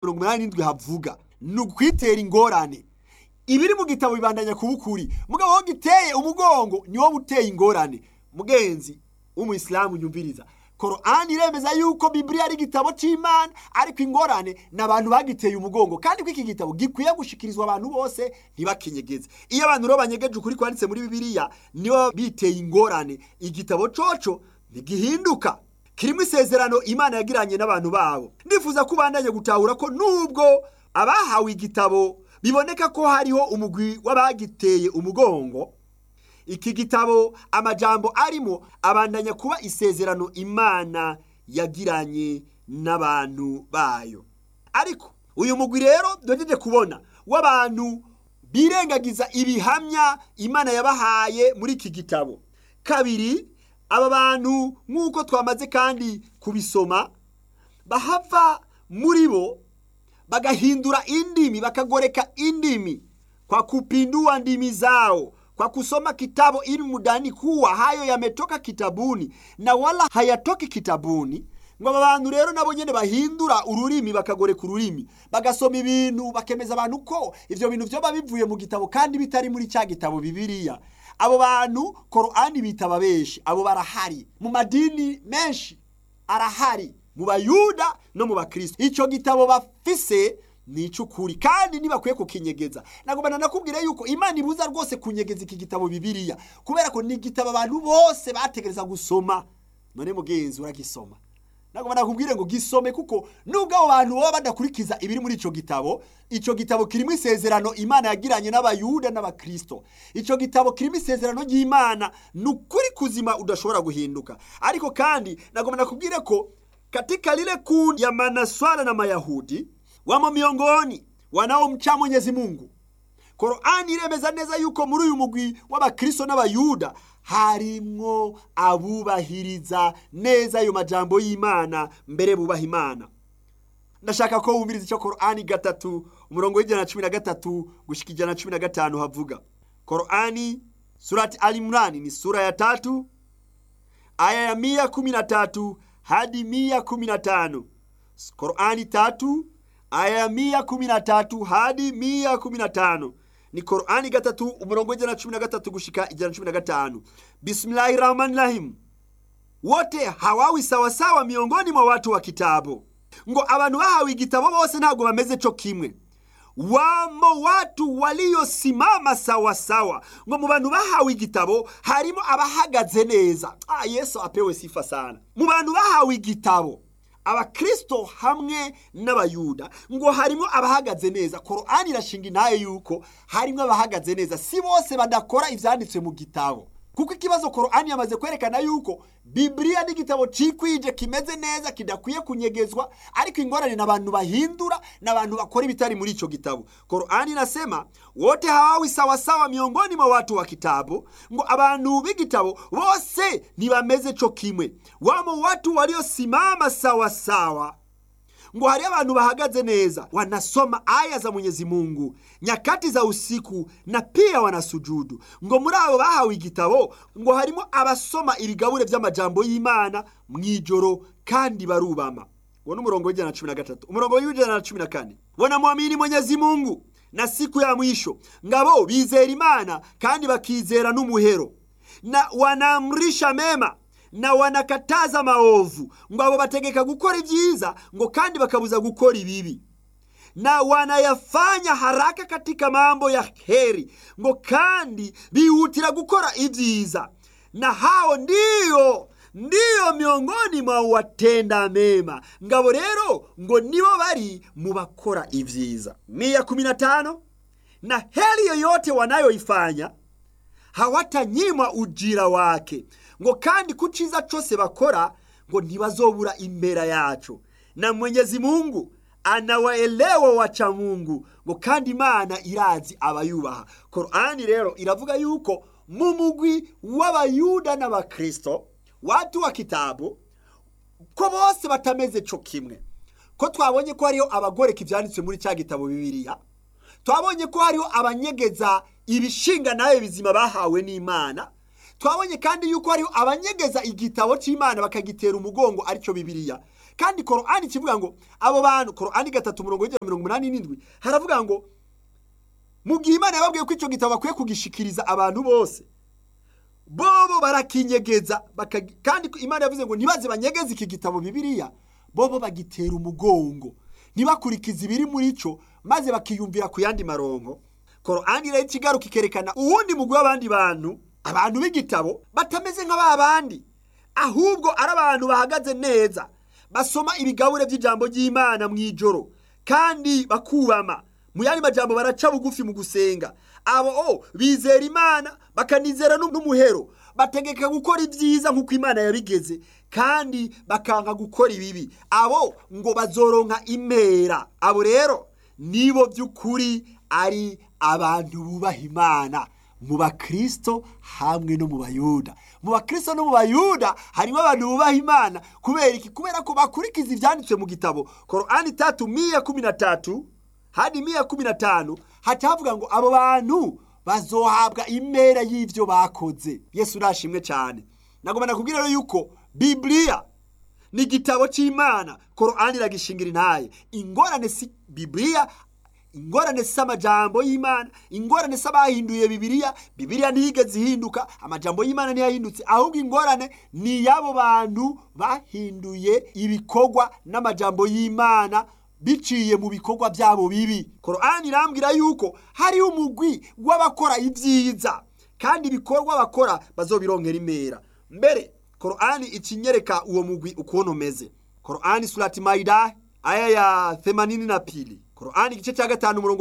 87 havuga ni ukwitera ingorane. Ibiri mu gitabo bibandanya kuba ukuri, mugabo wo giteye umugongo niwo buteye ingorane. Mugenzi w'umuyisilamu nyumviriza, Korani iremeza yuko Bibiliya ari igitabo c'Imana, ariko ingorane n'abantu bagiteye umugongo, kandi ko iki gitabo gikwiye gushikirizwa abantu bose ntibakinyegeze. Iyo abantu ro banyegeje ukuri kwanditse muri Bibiliya niyo biteye ingorane, igitabo coco ntigihinduka, kirimo isezerano Imana yagiranye n'abantu babo. Ndifuza kubandanya gutahura ko nubwo abahawe igitabo biboneka ko hariho umugwi w'abagiteye umugongo, iki gitabo amajambo arimo abandanya kuba isezerano Imana yagiranye n'abantu bayo. Ariko uyu mugwi rero dojeje kubona w'abantu birengagiza ibihamya Imana yabahaye muri iki gitabo. Kabiri, aba bantu nk'uko twamaze kandi kubisoma, bahava muri bo bagahindura indimi, bakagoreka indimi kwa kupindua ndimi zao, kwa kusoma kitabu ili mudani kuwa hayo yametoka kitabuni na wala hayatoki kitabuni. Ngo abantu rero nabo nyene bahindura ururimi, bakagoreka ururimi, bagasoma ibintu bakemeza abantu ko ivyo bintu vyo babivuye mu gitabo kandi bitari muri cya gitabo Bibiliya. Abo bantu Korani bitaba beshi, abo barahari mu madini menshi, arahari mu Bayuda no mu Bakristo. Ico gitabo bafise ni icukuri kandi nibakwiye kukinyegeza. Nagomba nakubwira yuko Imana ibuza rwose kunyegeza iki gitabo Bibiliya, kubera ko ni igitabo abantu bose bategereza gusoma. None mugenzi uragisoma, nagomba nakubwire ngo gisome, kuko nubwo abo bantu baba badakurikiza ibiri muri ico gitabo kirimo isezerano Imana yagiranye n'Abayuda n'Abakristo. Ico gitabo kirimo isezerano ry'Imana, nukuri kuzima udashobora guhinduka. Ariko kandi nagomba nakubwire ko katika lile kundi ya Manaswara na Mayahudi wamo miongoni wanaomcha Mwenyezi Mungu, Korani iremeza neza yuko muri uyu mugwi w'Abakristo n'Abayuda harimwo abubahiriza neza ayo majambo y'Imana, mbere bubaha Imana. Ndashaka ko wumviriza icyo Korani 3:113 gushika 115 havuga. Korani surati Al-Imran ni sura ya 3 aya ya 113 hadi 115. Korani 3 aya ya 113 hadi 115. Ni Korani 3:113 gushika 115. Bismillahirrahmanirrahim. Wote hawawi sawasawa miongoni mwa watu wa kitabu. Ngo abantu bahawe igitabo bose ntabwo bameze cyo kimwe. Wamo watu waliosimama sawasawa. Ngo mu bantu bahawe igitabo harimo abahagaze neza. Yesu apewe sifa sana. Mu bantu bahawe igitabo, Abakristo hamwe n'Abayuda, ngo harimo abahagaze neza. Korani irashinga intaye yuko harimo abahagaze neza, si bose badakora ivyanditswe mu gitabo. Kuko ikibazo Korani yamaze kwerekana yuko Bibiliya ni igitabo cikwije, kimeze neza, kidakwiye kunyegezwa, ariko ingorane n'abantu bahindura, n'abantu bakora ibitari muri ico gitabo. Korani inasema wote hawawi sawasawa miongoni mwa watu wa kitabu. Ngo abantu b'igitabo bose ntibameze co kimwe. Wamo watu waliosimama sawasawa. Ngo hari abantu bahagaze neza, wanasoma aya za Mwenyezi Mungu nyakati za usiku, na pia wanasujudu. Ngo muri abo bahawe igitabo, ngo harimo abasoma ibigabure vy'amajambo y'Imana mwijoro kandi barubama. Ngo n'umurongo w'113, umurongo w'114, wanamwamini Mwenyezi Mungu na siku ya mwisho, ngabo bizera Imana kandi bakizera n'umuhero, na wanaamrisha mema na wanakataza maovu. Ngo abo bategeka gukora ibyiza, ngo kandi bakabuza gukora ibibi, na wanayafanya haraka katika mambo ya heri, ngo kandi bihutira gukora ibyiza, na hao ndiyo miongoni mwa watenda mema. Ngabo rero ngo nibo bari mu bakora ibyiza. 115, na heri yoyote wanayoifanya hawatanyimwa ujira wake. Ngo kandi kuchiza chose bakora, ngo ntibazobura imbera yacho, na Mwenyezi Mungu anawaelewa wacha Mungu. Ngo kandi Imana irazi abayubaha. Korani rero iravuga yuko mu mugwi w'Abayuda n'Abakristo, watu wa kitabu, ko bose batameze co kimwe. Ko twabonye ko hariho abagoreka ivyanditswe muri cya gitabo Bibiliya, twabonye ko hariho abanyegeza ibishinga nawe bizima bahawe n'Imana, twabonye kandi yuko hariho abanyegeza igitabo c'Imana bakagitera umugongo arico Bibiliya, kandi Korani kivuga ngo abo bantu, Korani 3:87 haravuga ngo mu gihe Imana yababwiye ko icyo gitabo bakwiye kugishikiriza abantu bose, bobo barakinyegeza kandi Imana yavuze ngo ntibaze banyegeze iki gitabo Bibiliya, bobo bagitera umugongo, ntibakurikiza ibiri muri cyo, maze bakiyumvira ku yandi maronko. Korani rero kigaruka ikerekana uwundi mugwi w'abandi bantu, abantu b'igitabo batameze nk'abandi, ahubwo ari abantu bahagaze neza, basoma ibigabure by'ijambo ry'Imana mu ijoro kandi bakubama, mu yandi majambo baraca bugufi mu gusenga. Abo bizera Imana bakanizera n'umuhero, bategeka gukora ibyiza nk'uko Imana yabigeze kandi bakanka gukora ibibi. Abo ngo bazoronka impera. Abo rero nibo by'ukuri ari abantu bubaha Imana mu bakristo hamwe no mu bayuda. Mu bakristo no mu bayuda harimo abantu bubaha Imana kubera iki? Kubera ko bakurikiza ivyanditswe mu gitabo. Korani 3:13 hadi 115 hatavuga ngo abo bantu bazohabwa impera y'ivyo bakoze. Yesu nashimwe cyane. Nagomba nakubwira rero yuko Biblia ni igitabo c'Imana, Korani iragishingira intaye. Ingorane si Biblia, ingorane s'amajambo y'Imana, ingorane s'abahinduye Biblia. Biblia ntiyigeze ihinduka, amajambo y'Imana ntiyahindutse, ahubwo ingorane ni yabo bantu bahinduye ibikorwa n'amajambo y'Imana biciye mu bikorwa byabo bibi. Korani irambwira yuko hari umugwi w'abakora ibyiza kandi ibikorwa bakora bazobironkera impera. Mbere Korani ikinyereka uwo mugwi ukuntu meze. Korani surati Maida aya ya 82, Korani igice cya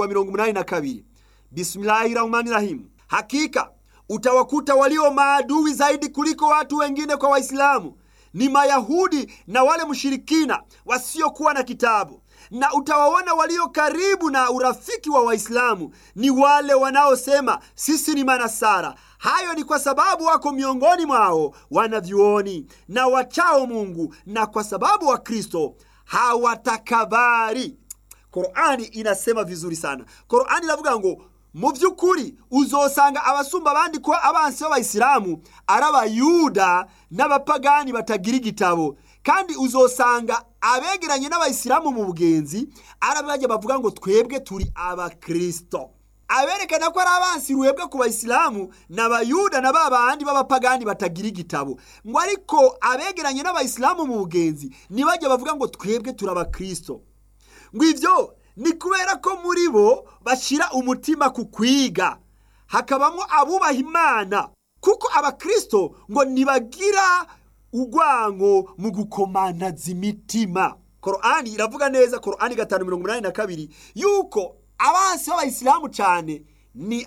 5:82. Bismillahirrahmanirrahim. Hakika utawakuta walio maadui zaidi kuliko watu wengine kwa Waislamu ni Mayahudi na wale mushirikina wasiokuwa na kitabu, na utawaona walio karibu na urafiki wa Waislamu ni wale wanaosema sisi ni Manasara. Hayo ni kwa sababu wako miongoni mwao wanavyuoni na wachao Mungu, na kwa sababu wa Kristo hawatakabari. Korani inasema vizuri sana. Korani inavuga ngo mu by'ukuri uzosanga abasumba abandi ko abansi b'Abayisilamu ari Abayuda n'abapagani batagira igitabo, kandi uzosanga abegeranye n'Abayisilamu mu bugenzi arabajya bavuga ngo twebwe turi Abakristo. Aberekana ko ari abansi ruhebwe ku Bayisilamu n'Abayuda na babandi b'abapagani batagira igitabo, ngo ariko abegeranye n'Abayisilamu mu bugenzi nibajya bavuga ngo twebwe turi Abakristo. Ngo ivyo ni kubera ko muri bo bashira umutima ku kwiga, hakabamo abubaha Imana, kuko Abakristo ngo nibagira urwango mu gukomanaza imitima. Korani iravuga neza, Korani 5:82 yuko abansi b'Abayisilamu cyane ni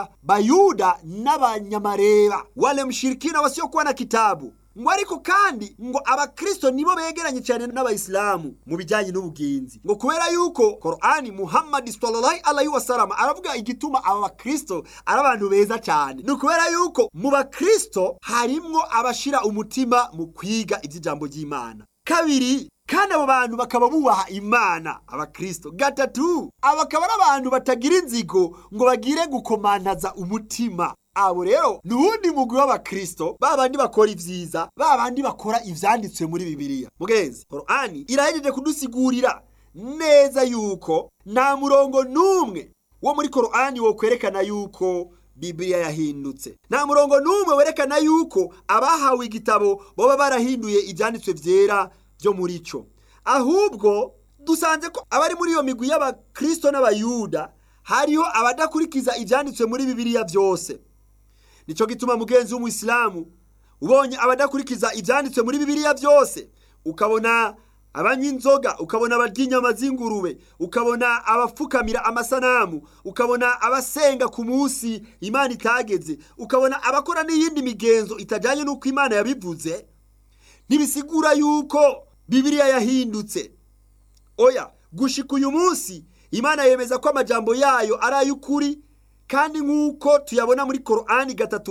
Bayuda n'abanyamareba, wale mshirikina wasiokuwa na kitabu. Ngo ariko kandi ngo Abakristo nibo begeranye cyane n'Abayisilamu mu bijyanye n'ubugenzi. Ngo kubera yuko Korani Muhammad sallallahu alaihi wasallam aravuga igituma aba Bakristo ari abantu beza cyane, ni kubera yuko mu Bakristo harimwo abashira umutima mu kwiga iby'ijambo ry'Imana. Kabiri, kandi abo bantu bakaba bubaha Imana, Abakristo. Gatatu, abakaba ari abantu batagira inzigo ngo bagire gukomanaza umutima. Abo rero nubundi mugwi w'Abakristo, babandi bakora ivyiza, babandi bakora ivyanditswe muri Bibiliya. Mugenzi, Korani irahejeje kudusigurira neza yuko nta murongo numwe wo muri Korani wo kwerekana yuko Bibiliya yahindutse. Nta murongo numwe werekana yuko abahawe igitabo boba barahinduye ivyanditswe vyera byo muri cyo. Ahubwo dusanze ko abari muri iyo migwi y'Abakristo n'Abayuda hariho abadakurikiza ivyanditswe muri Bibiliya byose. Nico gituma mugenzi w'Umuislamu, ubonye abadakurikiza ivyanditswe muri Bibiliya byose, ukabona abanywa inzoga, ukabona abarya inyama z'ingurube, ukabona abapfukamira amasanamu, ukabona abasenga ku munsi Imana itageze, ukabona abakora n'iyindi migenzo itajanye n'uko Imana yabivuze, ntibisigura yuko Bibiliya yahindutse. Oya, gushika uyu munsi Imana yemeza ko amajambo yayo ari ay'ukuri, kandi nk'uko tuyabona muri Korani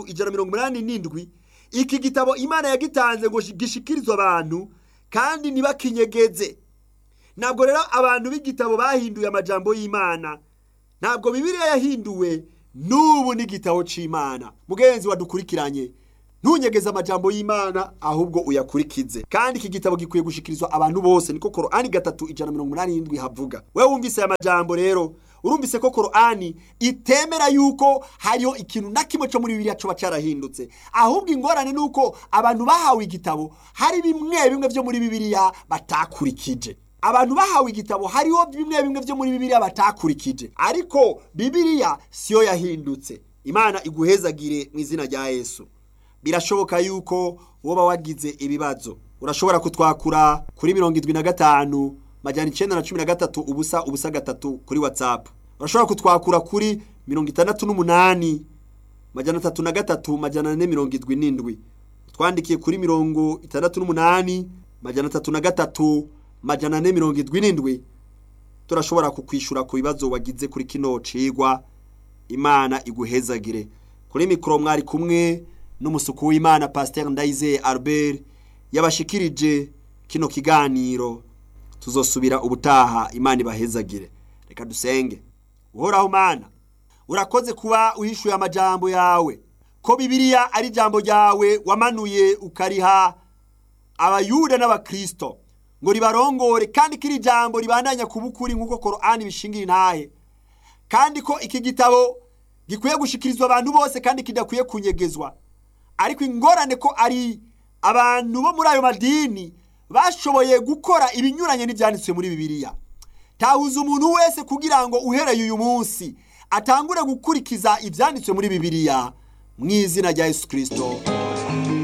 3:87, iki gitabo Imana yagitanze ngo gishikirizwe abantu kandi nibakinyegeze. Ntabwo rero abantu b'igitabo bahinduye amajambo y'Imana, ntabwo Bibiliya yahinduwe, n'ubu n'igitabo c'Imana. Mugenzi wadukurikiranye, ntunyegeze amajambo y'Imana ahubwo uyakurikize. Kandi iki gitabo gikwiye gushikirizwa abantu bose, niko Korani 3:187 havuga. Wewe wumvise aya majambo rero, urumvise ko Korani itemera yuko hariho ikintu na kimwe cyo muri Bibiliya cyo bacarahindutse, ahubwo ingorane nuko abantu bahawe igitabo hari bimwe byo muri Bibiliya batakurikije. Abantu bahawe igitabo hariho bimwe byo muri Bibiliya batakurikije, ariko Bibiliya siyo yahindutse. Imana iguhezagire mu izina rya Yesu. Birashoboka yuko woba wagize ibibazo, urashobora kutwakura kuri 75 majana 913 ubusa 3 kuri WhatsApp. Urashobora kutwakura kuri 68 majana 33 majana 477. Twandikiye kuri 68 majana 33 majana 477. Turashobora kukwishura ku bibazo wagize kuri kino cigwa. Imana iguhezagire. Kuri mikro mwari kumwe n'umusuku w'Imana Pasteur Ndayizeye Albert yabashikirije kino kiganiro. Tuzosubira ubutaha. Imana ibahezagire. Reka dusenge. Uhoraho Mana, urakoze kuba uhishuye amajambo yawe, ko Bibiliya ari jambo ryawe wamanuye ukariha abayuda n'abakristo ngo ribarongore, kandi kiri jambo ribandanya kubukuri nkuko Korani bishingira intahe, kandi ko iki gitabo gikwiye gushikirizwa abantu bose kandi kidakwiye kunyegezwa. Ariko ingorane ko ari abantu bo muri ayo madini bashoboye gukora ibinyuranye n'ibyanditswe muri Bibiliya. Tahuza umuntu wese kugira ngo uhereye uyu munsi atangure gukurikiza ibyanditswe muri Bibiliya, mu izina rya Yesu Kristo.